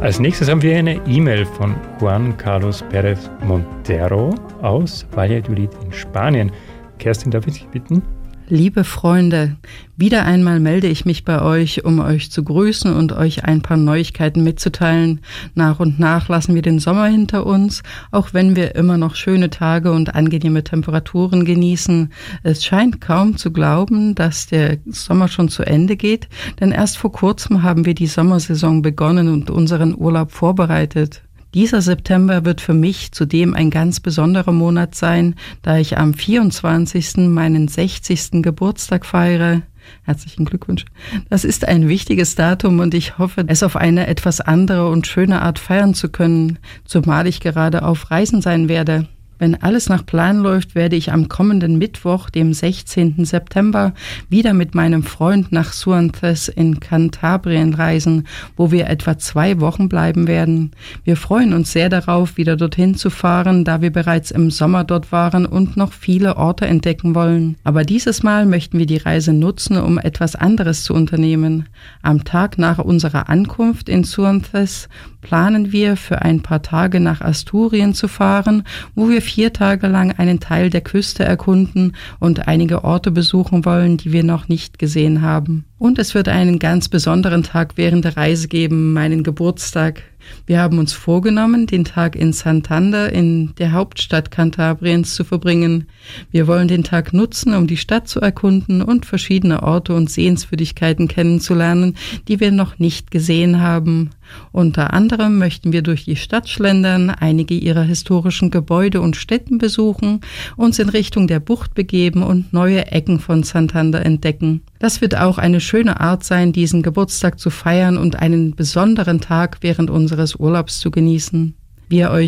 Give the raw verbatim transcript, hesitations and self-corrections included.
Als nächstes haben wir eine E-Mail von Juan Carlos Pérez Montero aus Valladolid in Spanien. Kerstin, darf ich dich bitten? Liebe Freunde, wieder einmal melde ich mich bei euch, um euch zu grüßen und euch ein paar Neuigkeiten mitzuteilen. Nach und nach lassen wir den Sommer hinter uns, auch wenn wir immer noch schöne Tage und angenehme Temperaturen genießen. Es scheint kaum zu glauben, dass der Sommer schon zu Ende geht, denn erst vor kurzem haben wir die Sommersaison begonnen und unseren Urlaub vorbereitet. Dieser September wird für mich zudem ein ganz besonderer Monat sein, da ich am vierundzwanzigsten meinen sechzigsten Geburtstag feiere. Herzlichen Glückwunsch. Das ist ein wichtiges Datum und ich hoffe, es auf eine etwas andere und schöne Art feiern zu können, zumal ich gerade auf Reisen sein werde. Wenn alles nach Plan läuft, werde ich am kommenden Mittwoch, dem sechzehnten September, wieder mit meinem Freund nach Suantes in Kantabrien reisen, wo wir etwa zwei Wochen bleiben werden. Wir freuen uns sehr darauf, wieder dorthin zu fahren, da wir bereits im Sommer dort waren und noch viele Orte entdecken wollen. Aber dieses Mal möchten wir die Reise nutzen, um etwas anderes zu unternehmen. Am Tag nach unserer Ankunft in Suantes planen wir, für ein paar Tage nach Asturien zu fahren, wo wir vier Tage lang einen Teil der Küste erkunden und einige Orte besuchen wollen, die wir noch nicht gesehen haben. Und es wird einen ganz besonderen Tag während der Reise geben, meinen Geburtstag. Wir haben uns vorgenommen, den Tag in Santander, in der Hauptstadt Kantabriens, zu verbringen. Wir wollen den Tag nutzen, um die Stadt zu erkunden und verschiedene Orte und Sehenswürdigkeiten kennenzulernen, die wir noch nicht gesehen haben. Unter anderem möchten wir durch die Stadt schlendern, einige ihrer historischen Gebäude und Stätten besuchen, uns in Richtung der Bucht begeben und neue Ecken von Santander entdecken. Das wird auch eine schöne Art sein, diesen Geburtstag zu feiern und einen besonderen Tag während unseres Urlaubs zu genießen. Wir euch